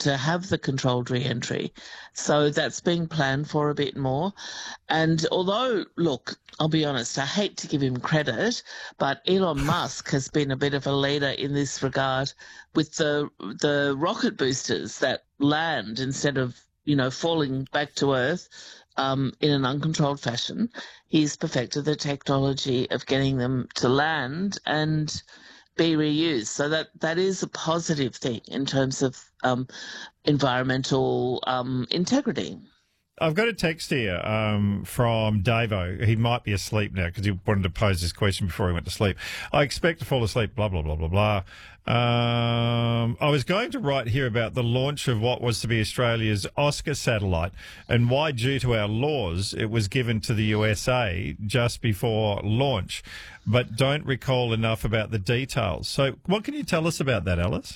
to have the controlled re-entry. So that's being planned for a bit more. And although, look, I'll be honest, I hate to give him credit, but Elon Musk has been a bit of a leader in this regard with the rocket boosters that land instead of, falling back to Earth in an uncontrolled fashion. He's perfected the technology of getting them to land and be reused. So that is a positive thing in terms of environmental integrity. I've got a text here from Davo. He might be asleep now because he wanted to pose this question before he went to sleep. I expect to fall asleep, blah, blah, blah, blah, blah. I was going to write here about the launch of what was to be Australia's Oscar satellite and why, due to our laws, it was given to the USA just before launch, but don't recall enough about the details. So what can you tell us about that, Alice?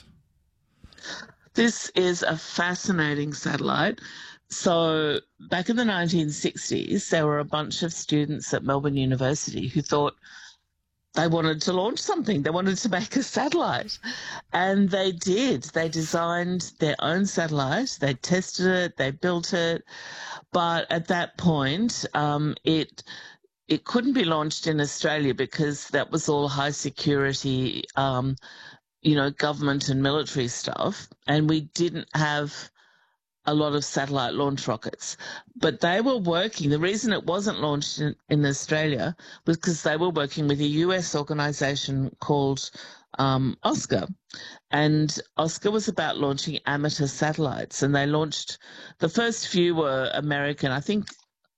This is a fascinating satellite. So back in the 1960s, there were a bunch of students at Melbourne University who thought they wanted to launch something. They wanted to make a satellite. And they did. They designed their own satellite. They tested it. They built it. But at that point, it couldn't be launched in Australia because that was all high security, government and military stuff. And we didn't have a lot of satellite launch rockets. But they were working. The reason it wasn't launched in Australia was because they were working with a US organization called Oscar. And Oscar was about launching amateur satellites. And they launched, the first few were American, I think.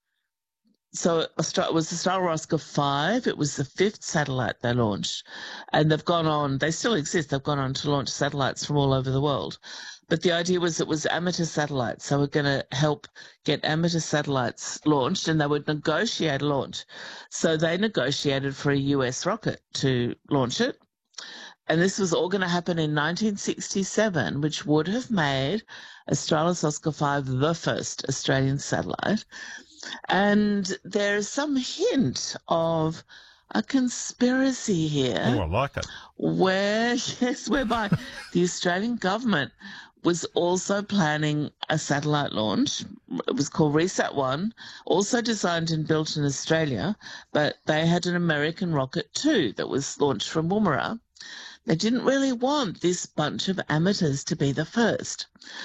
So it was the Star Oscar 5. It was the 5th satellite they launched. And they've gone on, they still exist, they've gone on to launch satellites from all over the world. But the idea was it was amateur satellites. So we're going to help get amateur satellites launched, and they would negotiate a launch. So they negotiated for a US rocket to launch it. And this was all going to happen in 1967, which would have made Australis Oscar 5 the first Australian satellite. And there's some hint of a conspiracy here. Oh, I like it. Whereby the Australian government was also planning a satellite launch. It was called Resat-1, also designed and built in Australia, but they had an American rocket too that was launched from Woomera. They didn't really want this bunch of amateurs to be the first.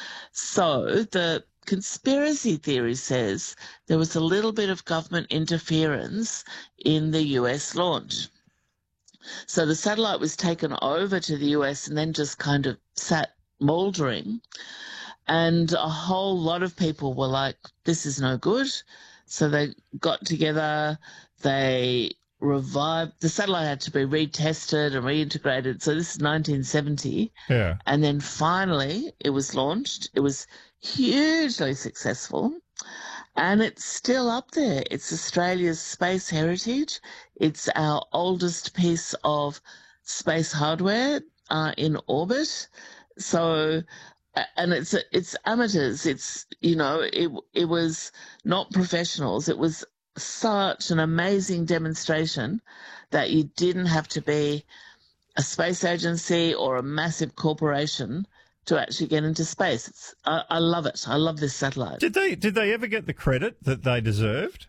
So the conspiracy theory says there was a little bit of government interference in the US launch. So the satellite was taken over to the US and then just kind of sat mouldering. And a whole lot of people were like, this is no good. So they got together, they revived, the satellite had to be retested and reintegrated. So this is 1970. Yeah. And then finally it was launched. It was hugely successful. And it's still up there. It's Australia's space heritage. It's our oldest piece of space hardware in orbit. So, and it's amateurs. It's, it was not professionals. It was such an amazing demonstration that you didn't have to be a space agency or a massive corporation to actually get into space. I love it. I love this satellite. Did they ever get the credit that they deserved?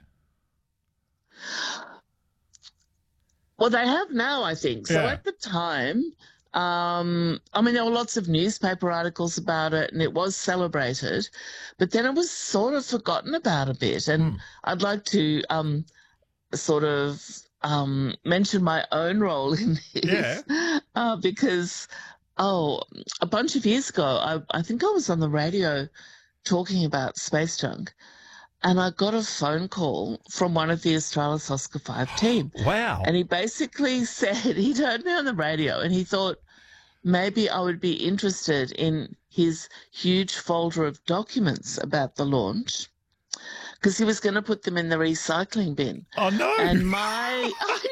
Well, they have now, I think. So at the time, there were lots of newspaper articles about it and it was celebrated, but then it was sort of forgotten about a bit. And I'd like to mention my own role in this because a bunch of years ago, I think I was on the radio talking about space junk, and I got a phone call from one of the Australis Oscar 5 team. Wow. And he basically said, he'd heard me on the radio and he thought maybe I would be interested in his huge folder of documents about the launch, because he was going to put them in the recycling bin. Oh, no. And my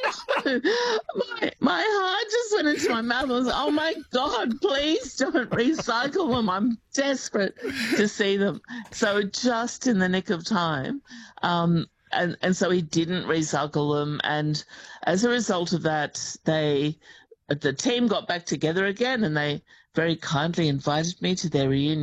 heart just went into my mouth. I was like, oh, my God, please don't recycle them. I'm desperate to see them. So just in the nick of time, and so he didn't recycle them. And as a result of that, the team got back together again, and they very kindly invited me to their reunion